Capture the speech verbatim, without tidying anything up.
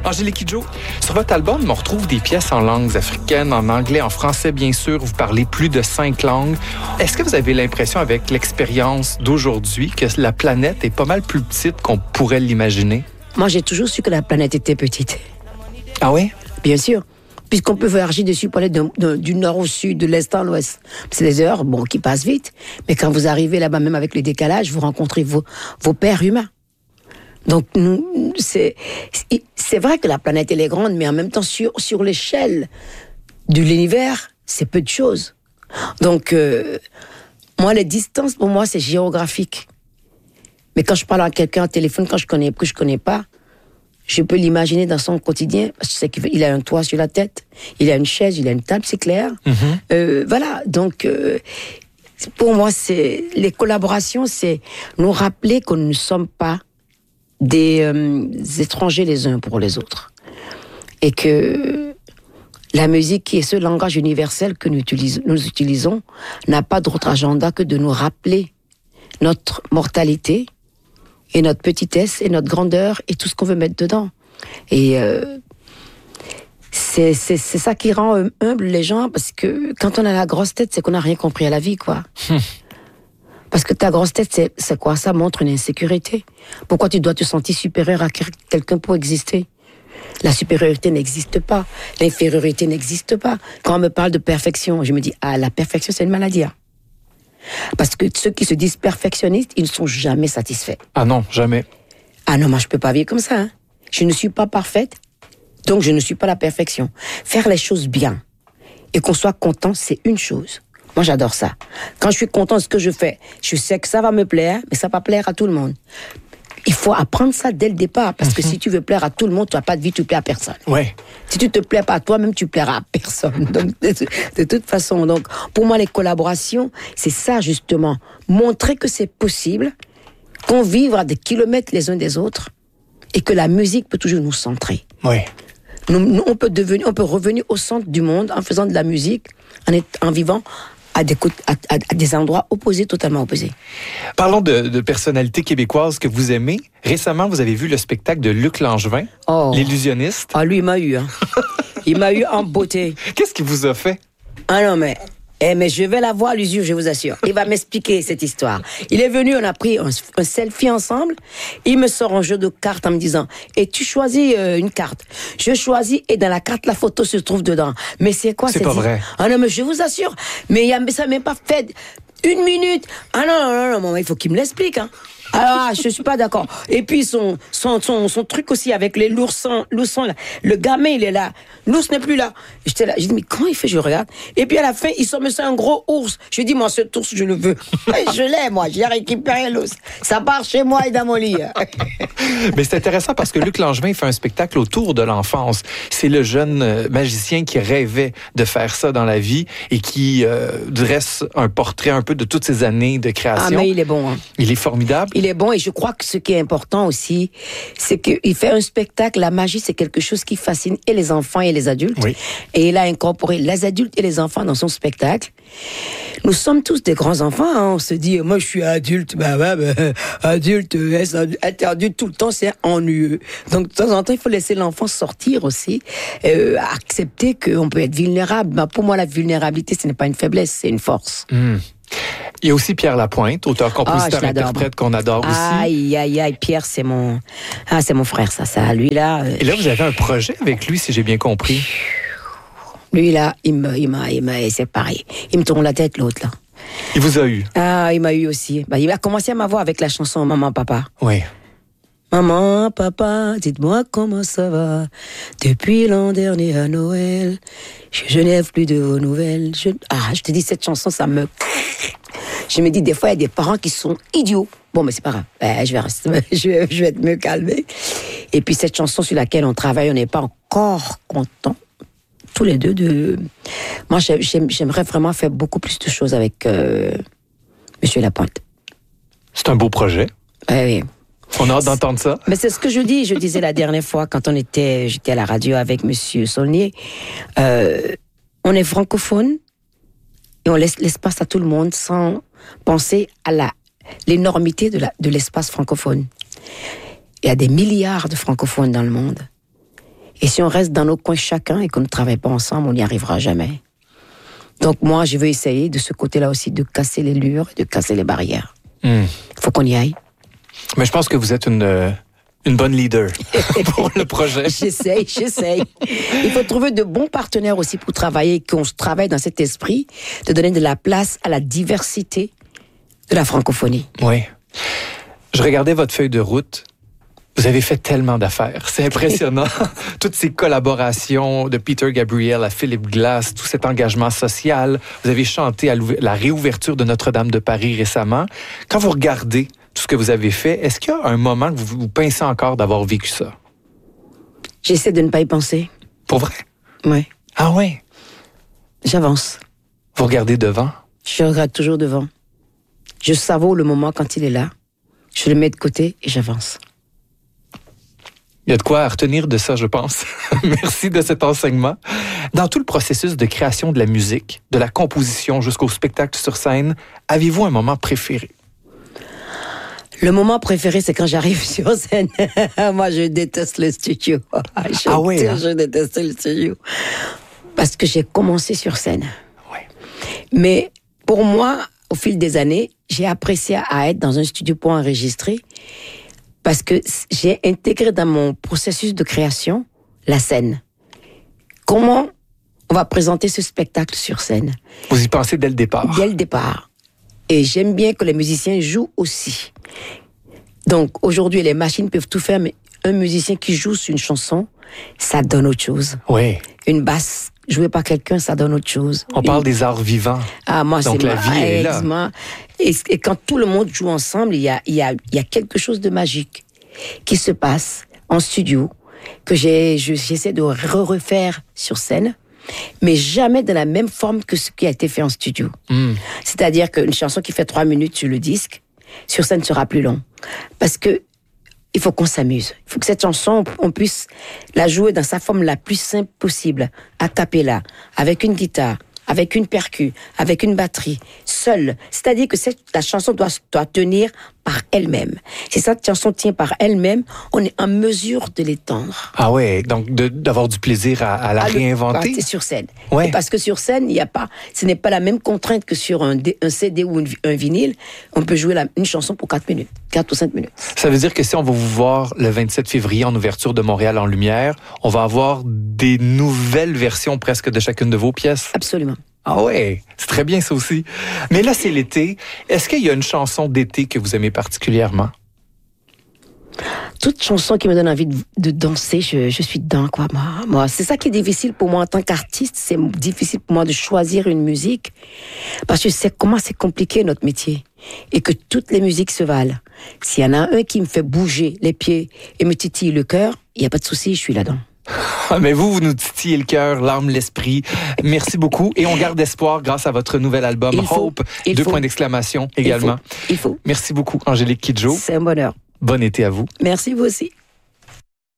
Angélique Kidjo, sur votre album, on retrouve des pièces en langues africaines, en anglais, en français, bien sûr. Vous parlez plus de cinq langues. Est-ce que vous avez l'impression, avec l'expérience d'aujourd'hui, que la planète est pas mal plus petite qu'on pourrait l'imaginer? Moi, j'ai toujours su que la planète était petite. Ah oui? Bien sûr. Puisqu'on peut voyager dessus pour aller de, de, du nord au sud, de l'est à l'ouest. C'est des heures, bon, qui passent vite. Mais quand vous arrivez là-bas, même avec le décalage, vous rencontrez vos, vos pairs humains. Donc, nous, c'est, c'est vrai que la planète, elle est grande, mais en même temps, sur, sur l'échelle de l'univers, c'est peu de choses. Donc, euh, moi, les distances, pour moi, c'est géographique. Mais quand je parle à quelqu'un au téléphone, quand je connais, que je connais pas, je peux l'imaginer dans son quotidien. Je sais qu'il a un toit sur la tête, il a une chaise, il a une table, c'est clair. Mm-hmm. Euh, voilà, donc... Euh, pour moi, c'est les collaborations, c'est nous rappeler que nous ne sommes pas des, euh, des étrangers les uns pour les autres. Et que la musique, qui est ce langage universel que nous utilisons, nous utilisons, n'a pas d'autre agenda que de nous rappeler notre mortalité et notre petitesse et notre grandeur et tout ce qu'on veut mettre dedans. Et euh, c'est, c'est, c'est ça qui rend humble les gens, parce que quand on a la grosse tête, c'est qu'on n'a rien compris à la vie, quoi. Parce que ta grosse tête, c'est, c'est quoi? Ça montre une insécurité. Pourquoi tu dois te sentir supérieur à quelqu'un pour exister? La supériorité n'existe pas. L'infériorité n'existe pas. Quand on me parle de perfection, je me dis, ah, la perfection, c'est une maladie. Hein. Parce que ceux qui se disent perfectionnistes, ils ne sont jamais satisfaits. Ah non, jamais. Ah non, moi, je peux pas vivre comme ça. Hein. Je ne suis pas parfaite, donc je ne suis pas la perfection. Faire les choses bien et qu'on soit content, c'est une chose. Moi, j'adore ça. Quand je suis content de ce que je fais, je sais que ça va me plaire, mais ça va plaire à tout le monde. Il faut apprendre ça dès le départ, parce que mm-hmm. si tu veux plaire à tout le monde, tu n'as pas de vie, tu plais à personne. Ouais. Si tu te plais pas à toi-même, tu plairas à personne. Donc, de, de toute façon, donc, pour moi, les collaborations, c'est ça, justement. Montrer que c'est possible, qu'on vive à des kilomètres les uns des autres, et que la musique peut toujours nous centrer. Ouais. Nous, nous, on peut devenir, on peut revenir au centre du monde en faisant de la musique, en, est, en vivant à des, à, à, à des endroits opposés, totalement opposés. Parlons de, de personnalités québécoises que vous aimez. Récemment, vous avez vu le spectacle de Luc Langevin, oh. l'illusionniste. Ah, lui, il m'a eu. Hein. Il m'a eu en beauté. Qu'est-ce qu'il vous a fait? Ah non, mais... Eh, mais je vais la voir, l'usure, je vous assure. Il va m'expliquer cette histoire. Il est venu, on a pris un, un selfie ensemble. Il me sort un jeu de cartes en me disant, et tu choisis euh, une carte. Je choisis, et dans la carte, la photo se trouve dedans. Mais c'est quoi? C'est pas vrai. Ah non, mais je vous assure. Mais, y a, mais ça m'a même pas fait une minute. Ah non, non, non, non, il faut qu'il me l'explique, hein. Ah, je suis pas d'accord. Et puis son son son son truc aussi avec les l'oursons, l'ourson là. Le gamin, il est là. L'ours n'est plus là. J'étais là, j'ai dit mais comment il fait? Je regarde. Et puis à la fin, il sort me ça un gros ours. Je dis moi cet ours, je le veux. Je l'ai moi, j'ai récupéré l'ours. Ça part chez moi et dans mon lit. Mais c'est intéressant parce que Luc Langevin fait un spectacle autour de l'enfance. C'est le jeune magicien qui rêvait de faire ça dans la vie et qui euh, dresse un portrait un peu de toutes ces années de création. Ah mais il est bon. Hein. Il est formidable. Il est bon, et je crois que ce qui est important aussi, c'est qu'il fait un spectacle. La magie, c'est quelque chose qui fascine et les enfants et les adultes. Oui. Et il a incorporé les adultes et les enfants dans son spectacle. Nous sommes tous des grands enfants. Hein. On se dit, moi je suis adulte, bah, bah, bah adulte, être adulte tout le temps, c'est ennuyeux. Donc de temps en temps, il faut laisser l'enfant sortir aussi, euh, accepter qu'on peut être vulnérable. Bah, pour moi, la vulnérabilité, ce n'est pas une faiblesse, c'est une force. Mmh. Il y a aussi Pierre Lapointe, auteur, compositeur, ah, interprète qu'on adore aussi. Aïe, aïe, aïe, Pierre, c'est mon, ah, c'est mon frère, ça, ça, lui là. Euh... Et là, vous avez un projet avec lui, si j'ai bien compris. Lui là, il me, il m'a, il m'a, c'est pareil. Il me tourne la tête, l'autre là. Il vous a eu? Ah, il m'a eu aussi. Bah, il a commencé à m'avoir avec la chanson Maman, Papa. Oui. Maman, papa, dites-moi comment ça va. Depuis l'an dernier à Noël, je, je n'ai plus de vos nouvelles. Je... Ah, je te dis, cette chanson, ça me... Je me dis, des fois, il y a des parents qui sont idiots. Bon, mais c'est pas grave. Ben, je vais rester, je vais, je vais me calmer. Et puis, cette chanson sur laquelle on travaille, on n'est pas encore contents, tous les deux, de... Moi, j'aime, j'aimerais vraiment faire beaucoup plus de choses avec euh, Monsieur Lapointe. C'est un beau projet. Oui, oui. On a hâte d'entendre ça. Mais c'est ce que je dis. Je disais la dernière fois, quand on était, j'étais à la radio avec Monsieur Saulnier, euh, on est francophone et on laisse l'espace à tout le monde sans penser à la, l'énormité de, la, de l'espace francophone. Il y a des milliards de francophones dans le monde. Et si on reste dans nos coins chacun et qu'on ne travaille pas ensemble, on n'y arrivera jamais. Donc moi, je veux essayer de ce côté-là aussi de casser les murs, de casser les barrières. Il mm. faut qu'on y aille. Mais je pense que vous êtes une, euh, une bonne leader pour le projet. J'essaye, j'essaye. Il faut trouver de bons partenaires aussi pour travailler, qu'on travaille dans cet esprit de donner de la place à la diversité de la francophonie. Oui. Je regardais votre feuille de route. Vous avez fait tellement d'affaires. C'est impressionnant. Toutes ces collaborations de Peter Gabriel à Philip Glass, tout cet engagement social. Vous avez chanté à la réouverture de Notre-Dame de Paris récemment. Quand vous regardez tout ce que vous avez fait, est-ce qu'il y a un moment que vous vous pincez encore d'avoir vécu ça? J'essaie de ne pas y penser. Pour vrai? Oui. Ah oui? J'avance. Vous regardez devant? Je regarde toujours devant. Je savoure le moment quand il est là. Je le mets de côté et j'avance. Il y a de quoi à retenir de ça, je pense. Merci de cet enseignement. Dans tout le processus de création de la musique, de la composition jusqu'au spectacle sur scène, avez-vous un moment préféré? Le moment préféré, c'est quand j'arrive sur scène. Moi, je déteste le studio. Je ah oui, hein? Je déteste le studio. Parce que j'ai commencé sur scène. Oui. Mais pour moi, au fil des années, j'ai apprécié à être dans un studio pour enregistrer parce que j'ai intégré dans mon processus de création la scène. Comment on va présenter ce spectacle sur scène? Vous y pensez dès le départ? Dès le départ. Et j'aime bien que les musiciens jouent aussi. Donc, aujourd'hui, les machines peuvent tout faire, mais un musicien qui joue sur une chanson, ça donne autre chose. Oui. Une basse jouée par quelqu'un, ça donne autre chose. On une... parle des arts vivants. Ah, moi, donc c'est la ma... vie est là. Et, et quand tout le monde joue ensemble, il y a, il y a, il y a quelque chose de magique qui se passe en studio, que j'ai, je, j'essaie de refaire sur scène, mais jamais de la même forme que ce qui a été fait en studio. Mm. C'est-à-dire qu'une chanson qui fait trois minutes sur le disque, sur scène sera plus long. Parce que il faut qu'on s'amuse. Il faut que cette chanson, on puisse la jouer dans sa forme la plus simple possible, a cappella, avec une guitare, avec une percu, avec une batterie, seule. C'est-à-dire que cette, la chanson doit, doit tenir par elle-même. Si cette chanson tient par elle-même, on est en mesure de l'étendre. Ah ouais, donc de, d'avoir du plaisir à, à la à réinventer. C'est sur scène. Ouais. Parce que sur scène, il y a pas, ce n'est pas la même contrainte que sur un, un C D ou une, un vinyle. On peut jouer la, une chanson pour quatre minutes, quatre ou cinq minutes. Ça veut dire que si on va vous voir le vingt-sept février en ouverture de Montréal en Lumière, on va avoir des nouvelles versions presque de chacune de vos pièces. Absolument. Ah ouais, c'est très bien ça aussi. Mais là, c'est l'été. Est-ce qu'il y a une chanson d'été que vous aimez particulièrement? Toute chanson qui me donne envie de, de danser, je, je suis dedans, quoi. Moi, moi, c'est ça qui est difficile pour moi en tant qu'artiste. C'est difficile pour moi de choisir une musique parce que je sais comment c'est compliqué notre métier et que toutes les musiques se valent. S'il y en a un qui me fait bouger les pieds et me titille le cœur, il n'y a pas de souci, je suis là-dedans. Mais vous, vous nous titillez le cœur, l'âme, l'esprit. Merci beaucoup. Et on garde espoir grâce à votre nouvel album, il faut, Hope. Il Deux faut. points d'exclamation également. Il faut. Il faut. Merci beaucoup, Angélique Kidjo. C'est un bonheur. Bon été à vous. Merci, vous aussi.